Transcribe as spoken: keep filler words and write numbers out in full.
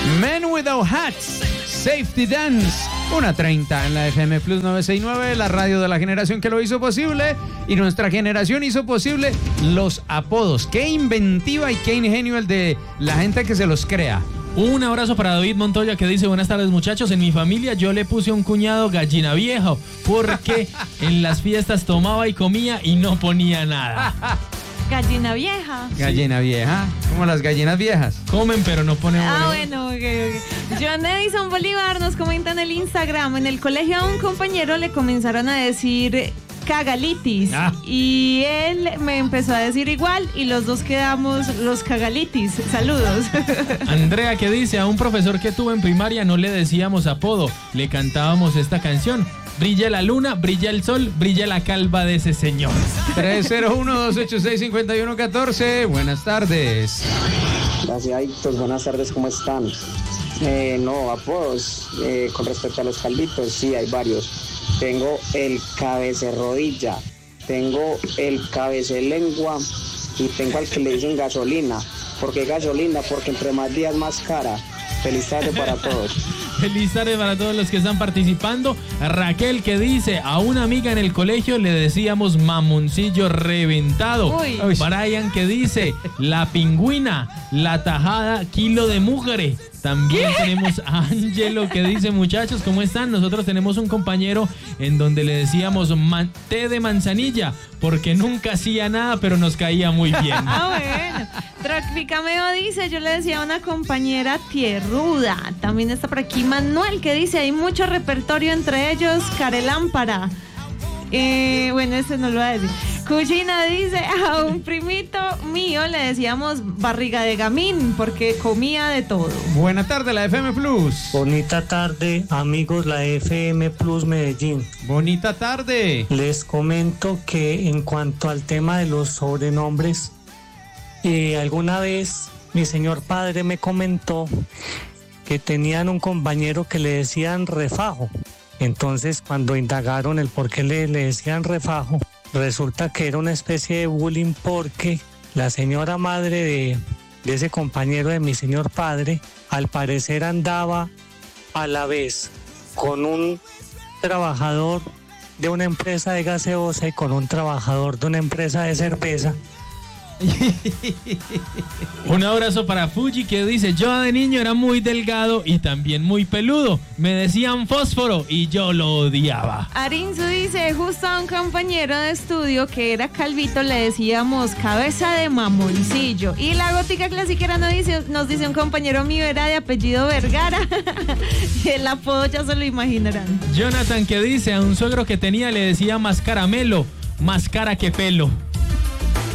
Men Without Hats, Safety Dance, una treinta en la F M Plus novecientos sesenta y nueve, la radio de la generación que lo hizo posible, y nuestra generación hizo posible los apodos. Qué inventiva y qué ingenio el de la gente que se los crea. Un abrazo para David Montoya, que dice: buenas tardes, muchachos. En mi familia yo le puse a un cuñado gallina vieja porque en las fiestas tomaba y comía y no ponía nada. Gallina vieja. Gallina vieja, como las gallinas viejas. Comen pero no ponen. Ah, bueno, okay, okay. John Edison Bolívar nos comenta en el Instagram: en el colegio a un compañero le comenzaron a decir cagalitis, ah. y él me empezó a decir igual y los dos quedamos los cagalitis. Saludos. Andrea, que dice: a un profesor que tuve en primaria no le decíamos apodo, le cantábamos esta canción: brilla la luna, brilla el sol, brilla la calva de ese señor. tres cero uno, dos ocho seis, cinco uno uno uno cuatro. Buenas tardes. Gracias, adictos. Buenas tardes, ¿cómo están? Eh, no, apodos. Eh, con respecto a los calvitos, sí, hay varios. Tengo el cabecerodilla, tengo el cabecelengua y tengo al que le dicen gasolina. ¿Por qué gasolina? Porque entre más días más cara. Feliz tarde para todos. Feliz tarde para todos los que están participando. Raquel, que dice: a una amiga en el colegio le decíamos mamoncillo reventado. Uy. Brian, que dice: la pingüina, la tajada, kilo de mugre. También ¿Qué? Tenemos a Angelo, que dice: muchachos, ¿cómo están? Nosotros tenemos un compañero en donde le decíamos man- té de manzanilla, porque nunca hacía nada, pero nos caía muy bien. Ah, bueno. Tracficameo dice: yo le decía a una compañera tierruda. También está por aquí Manuel, que dice: hay mucho repertorio, entre ellos carelámpara. Eh, bueno, ese no lo va a decir. Cuchina dice: a un primito mío le decíamos barriga de gamín porque comía de todo. Buena tarde, la F M Plus. Bonita tarde, amigos, la F M Plus Medellín. Bonita tarde. Les comento que en cuanto al tema de los sobrenombres, eh, alguna vez mi señor padre me comentó que tenían un compañero que le decían refajo. Entonces, cuando indagaron el por qué le, le decían refajo, resulta que era una especie de bullying porque la señora madre de, de ese compañero de mi señor padre, al parecer andaba a la vez con un trabajador de una empresa de gaseosa y con un trabajador de una empresa de cerveza. Un abrazo para Fuji, que dice: yo de niño era muy delgado y también muy peludo. Me decían fósforo y yo lo odiaba. Arinzu dice: justo a un compañero de estudio que era calvito le decíamos cabeza de mamoncillo. Y la gótica clasiquera nos dice, nos dice: un compañero mío era de apellido Vergara. Y el apodo ya se lo imaginarán. Jonathan, que dice: a un suegro que tenía le decía más caramelo, más cara que pelo.